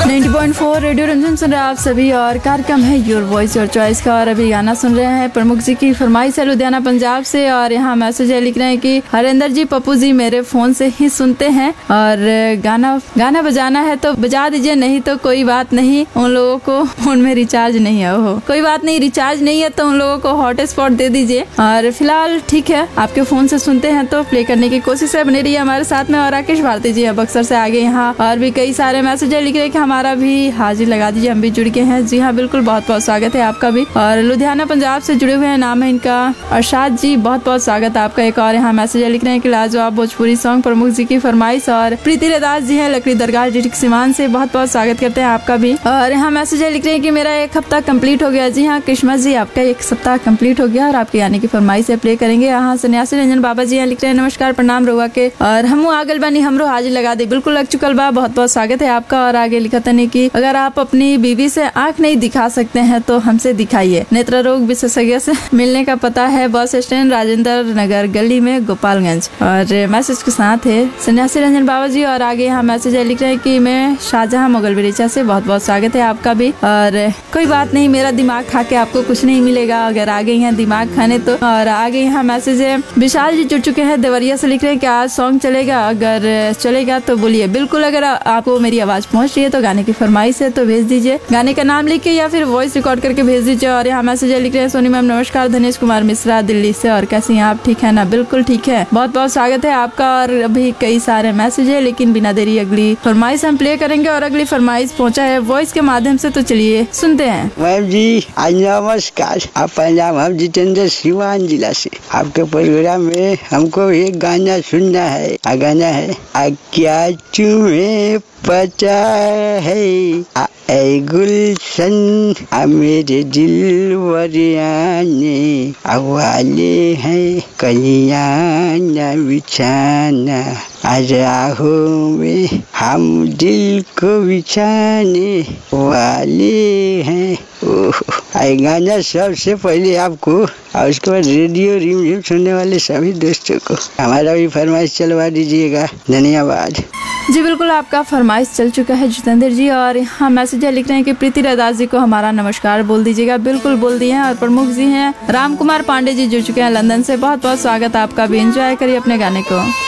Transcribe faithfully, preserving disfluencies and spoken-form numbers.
नब्बे पॉइंट चार रेडियो रंजन सुन रहे हैं आप सभी और कार्यक्रम है योर वॉइस योर चॉइस का। और अभी गाना सुन रहे हैं प्रमुख जी की फरमाइश है लुधियाना पंजाब से। और यहाँ मैसेज है लिख रहे हैं कि हरेंद्र जी पप्पू जी मेरे फोन से ही सुनते हैं और गाना गाना बजाना है तो बजा दीजिए, नहीं तो कोई बात नहीं, उन लोगों को फोन में रिचार्ज नहीं है। ओहो कोई बात नहीं, रिचार्ज नहीं है तो उन लोगों को हॉटस्पॉट दे दीजिए। और फिलहाल ठीक है, आपके फोन से सुनते हैं तो प्ले करने की कोशिश है, बने रहिए हमारे साथ में। और राकेश भारती जी अब अक्सर से आगे यहाँ और भी कई सारे मैसेज लिख रहे हैं कि हमारा भी हाजिर लगा दीजिए, हम भी जुड़ गए हैं। जी हाँ बिल्कुल, बहुत बहुत स्वागत है आपका भी। और लुधियाना पंजाब से जुड़े हुए हैं, नाम है इनका अरशाद जी, बहुत बहुत स्वागत है आपका। एक और यहाँ मैसेज लिख रहे हैं कि लाजवाब भोजपुरी सॉन्ग प्रमुख जी की फरमाइश। और प्रीति रदास जी हैं लकड़ी दरगाह डिस्ट्रिक्ट सीवान से, बहुत बहुत स्वागत करते हैं आपका भी। और यहाँ मैसेज लिख रहे हैं कि मेरा एक हफ्ता कंप्लीट हो गया। जी हाँ किस्मत जी, आपका एक सप्ताह कंप्लीट हो गया और आपके गाने की फरमाइश से प्ले करेंगे। यहाँ सन्यासी रंजन बाबा जी लिख रहे हैं नमस्कार प्रणाम रुआ के और हम आगल बनी हमरो हाजिर लगा दे, बिल्कुल लग चुकल बा, बहुत बहुत स्वागत है आपका। और आगे लिखा था कि अगर आप अपनी बीवी से आंख नहीं दिखा सकते हैं तो हमसे दिखाइए, नेत्र रोग विशेषज्ञ से मिलने का पता है बस स्टैंड राजेंद्र नगर गली में गोपालगंज। और मैसेज के साथ है सन्यासी रंजन बाबा जी। और आगे यहाँ मैसेज है लिख रहे हैं कि मैं शाहजहां मुगल बिरीचा से, बहुत बहुत स्वागत है आपका भी। और कोई बात नहीं, मेरा दिमाग खा के आपको कुछ नहीं मिलेगा अगर आगे यहाँ दिमाग खाने तो। और आगे यहाँ मैसेज है विशाल जी जुड़ चुके हैं देवरिया से, लिख रहे हैं कि आज सॉन्ग चलेगा, अगर चलेगा तो बोलिए। बिल्कुल, अगर आपको मेरी आवाज पहुंच रही है तो गाने की फरमाइश है तो भेज दीजिए, गाने का नाम लिख के या फिर वॉइस रिकॉर्ड करके भेज दीजिए। और यहाँ मैसेज लिख रहे हैं सोनी मैम नमस्कार, धनेश कुमार मिश्रा दिल्ली से, और कैसी हैं आप, ठीक है ना? बिल्कुल ठीक है, बहुत बहुत स्वागत है आपका। और अभी कई सारे मैसेज है लेकिन बिना देरी अगली फरमाइश हम प्ले करेंगे। और अगली फरमाइश पहुंचा है वॉइस के माध्यम से, तो चलिए सुनते हैं। मैम जी आज नमस्कार, आप नाम हम जितेंद्र सीवान जिला से। आपके प्रोग्राम में हमको एक गाना सुनना है। आ गाना है आ क्या तुम्हें पता है आ ए गुलशन आ मेरे दिल वरियाने वाले हैं कलियाना बिछाना, आज राहों में हम दिल को बिछाने वाले हैं। ओह आई गाना सबसे पहले आपको और उसके बाद रेडियो रिमझिम सुनने वाले सभी दोस्तों को हमारा भी फरमाइश चलवा दीजिएगा, धन्यवाद जी। बिल्कुल, आपका फरमाइश चल चुका है जितेंद्र जी। और यहाँ मैसेज लिख रहे हैं कि प्रीति रदास जी को हमारा नमस्कार बोल दीजिएगा, बिल्कुल बोल दिए हैं। और प्रमुख जी हैं राम कुमार पांडे जी जुड़ चुके हैं लंदन से, बहुत बहुत स्वागत आपका भी। एंजॉय करिए अपने गाने को।